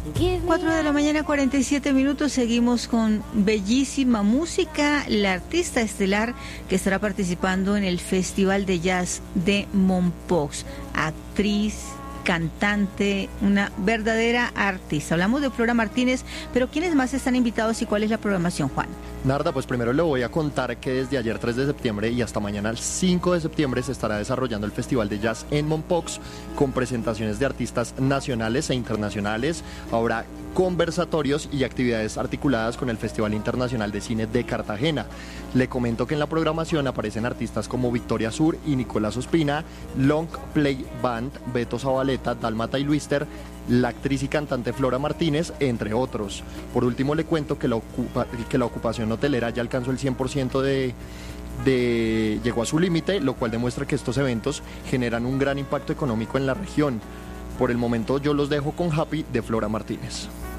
4 de la mañana, 47 minutos. Seguimos con bellísima música. La artista estelar que estará participando en el Festival de Jazz de Mompox. Actriz, cantante, una verdadera artista. Hablamos de Flora Martínez, pero ¿quiénes más están invitados y cuál es la programación, Juan? Narda, pues primero le voy a contar que desde ayer 3 de septiembre y hasta mañana el 5 de septiembre se estará desarrollando el Festival de Jazz en Mompox con presentaciones de artistas nacionales e internacionales. Habrá conversatorios y actividades articuladas con el Festival Internacional de Cine de Cartagena. Le comento que en la programación aparecen artistas como Victoria Sur y Nicolás Ospina, Long Play Band, Beto Zabaleta, Dálmata y Luister, la actriz y cantante Flora Martínez, entre otros. Por último, le cuento que la ocupación hotelera ya alcanzó el 100% llegó a su límite, lo cual demuestra que estos eventos generan un gran impacto económico en la región. Por el momento yo los dejo con Happy de Flora Martínez.